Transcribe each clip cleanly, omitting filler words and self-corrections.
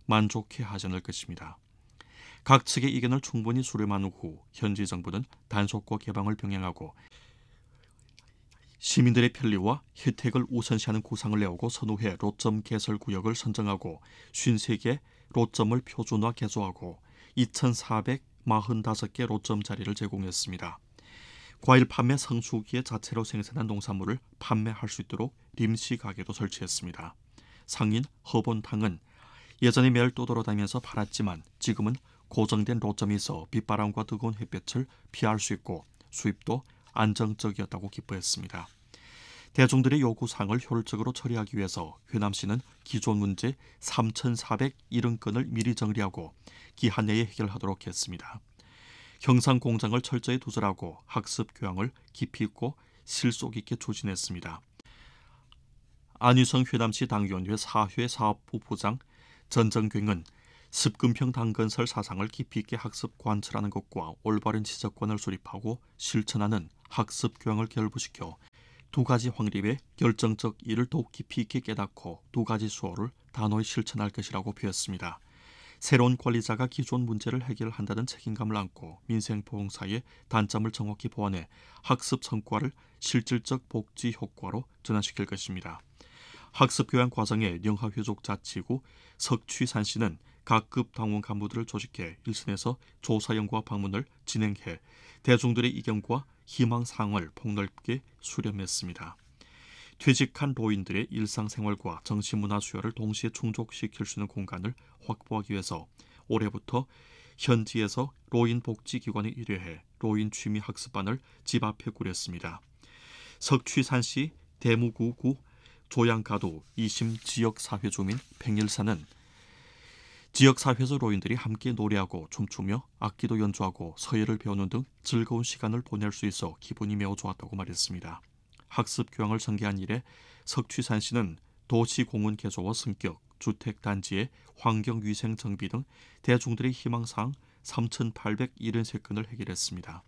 만족해 하지 않을 것입니다. 각 측의 의견을 충분히 수렴한 후 현지 정부는 단속과 개방을 병행하고 시민들의 편리와 혜택을 우선시하는 구상을 내오고 선후에 로점 개설 구역을 선정하고 53개 로점을 표준화 개조하고 2,445개 로점 자리를 제공했습니다. 과일 판매 성수기에 자체로 생산한 농산물을 판매할 수 있도록 임시 가게도 설치했습니다. 상인 허본탕은 예전에 매일 떠돌아다니면서 팔았지만 지금은 고정된 로점이 있어 빗바람과 뜨거운 햇볕을 피할 수 있고 수입도 안정적이었다고 기뻐했습니다. 대중들의 요구사항을 효율적으로 처리하기 위해서 회남시는 기존 문제 3,470건을 미리 정리하고 기한 내에 해결하도록 했습니다. 형상공장을 철저히 두절하고 학습 교양을 깊이 있고 실속 있게 추진했습니다. 안유성 회남시 당위원회 사회 사업부 부장 전정경은 습금형 당건설 사상을 깊이 있게 학습 관철하는 것과 올바른 지적권을 수립하고 실천하는 학습 교양을 결부시켜 두 가지 확립의 결정적 이를 더욱 깊이 있게 깨닫고 두 가지 수호를 단호히 실천할 것이라고 표했습니다. 새로운 관리자가 기존 문제를 해결한다는 책임감을 안고 민생보험사의 단점을 정확히 보완해 학습 성과를 실질적 복지 효과로 전환시킬 것입니다. 학습교양 과정에 영하회족자치구 석취산시는 각급 당원 간부들을 조직해 일선에서 조사연구와 방문을 진행해 대중들의 의견과 희망사항을 폭넓게 수렴했습니다. 퇴직한 노인들의 일상생활과 정신문화 수요를 동시에 충족시킬 수 있는 공간을 확보하기 위해서 올해부터 현지에서 노인복지기관에 의뢰해 노인 취미학습반을 집 앞에 꾸렸습니다. 석취산시 대무구구 조양가도 2심 지역사회주민 팽일사는 지역사회에서 노인들이 함께 노래하고 춤추며 악기도 연주하고 서예를 배우는 등 즐거운 시간을 보낼 수 있어 기분이 매우 좋았다고 말했습니다. 학습 교양을 전개한 이래 석취산시는 도시공원 개조와 승격, 주택단지의 환경위생 정비 등 대중들의 희망사항 3,873건을 해결했습니다.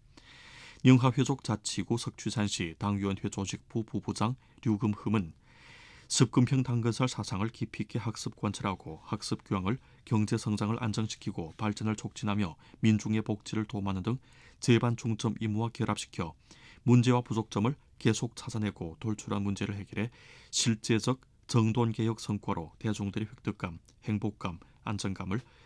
영하회족자치구 석취산시 당위원회 조직부 부부장 류금흠은 습금형 당근설 사상을 깊이 있게 학습 관찰하고 학습 교양을 경제 성장을 안정시키고 발전을 촉진하며 민중의 복지를 도모하는 등 제반 중점 임무와 결합시켜 문제와 부족점을 계속 찾아내고 돌출한 문제를 해결해 실제적 정돈개혁 성과로 대중들의 획득감, 행복감, 안정감을